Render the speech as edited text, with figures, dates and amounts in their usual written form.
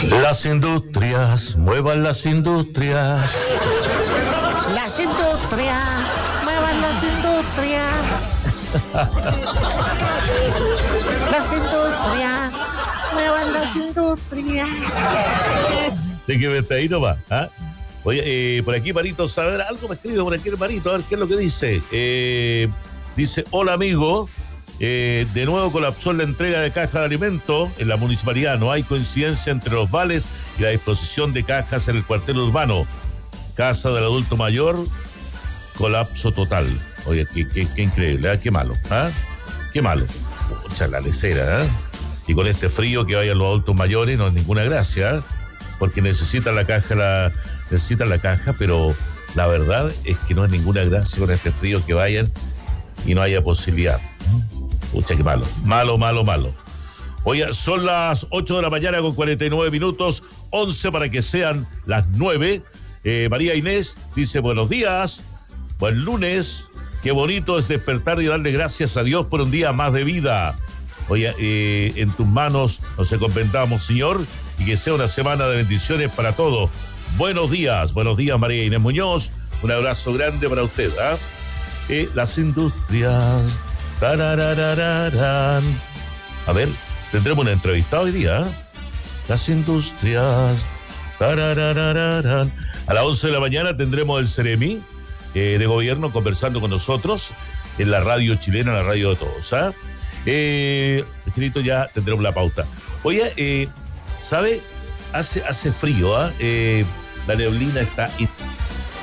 Las industrias, muevan las industrias. Las industrias, muevan las industrias. Las industrias, muevan las industrias. ¿De qué me está ahí nomás? ¿Ah? Oye, por aquí Marito, ¿saber algo? Me escribe por aquí el Marito, a ver qué es lo que dice. Dice, hola amigo, de nuevo colapsó la entrega de cajas de alimentos en la municipalidad. No hay coincidencia entre los vales y la disposición de cajas en el cuartel urbano. Casa del adulto mayor, colapso total. Oye, qué increíble, ¿eh? Qué malo, ¿ah? Qué malo. Pucha, la lecera, ¿eh? Y con este frío que vayan los adultos mayores no es ninguna gracia, ¿eh? Porque necesitan la caja, pero la verdad es que no es ninguna gracia con este frío que vayan y no haya posibilidad. Pucha, qué malo. Malo. Oye, son las 8 de la mañana con 49 minutos, 11 para que sean las 9. María Inés dice, buenos días, buen lunes, qué bonito es despertar y darle gracias a Dios por un día más de vida. Oye, en tus manos nos encomendamos, Señor, y que sea una semana de bendiciones para todos. Buenos días María Inés Muñoz, un abrazo grande para usted, ¿ah? Las industrias. Tararararán. A ver, tendremos una entrevista hoy día, ¿eh? Las industrias. Tararararán. A las 11 de la mañana tendremos el Ceremi de gobierno conversando con nosotros en la radio chilena, la radio de todos, ¿ah? Escrito ya tendremos la pauta. Oye, ¿sabe? Hace frío, ¿ah? La neblina está